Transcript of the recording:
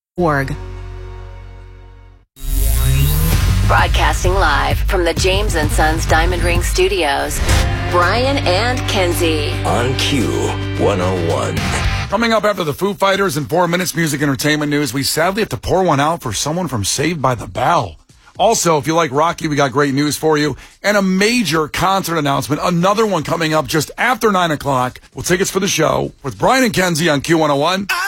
Org. Broadcasting live from the James & Sons Diamond Ring Studios, Brian and Kenzie. On Q101. Coming up after the Foo Fighters and 4 Minutes music entertainment news, we sadly have to pour one out for someone from Saved by the Bell. Also, if you like Rocky, we got great news for you. And a major concert announcement, another one coming up just after 9 o'clock. We'll take us for the show with Brian and Kenzie on Q101.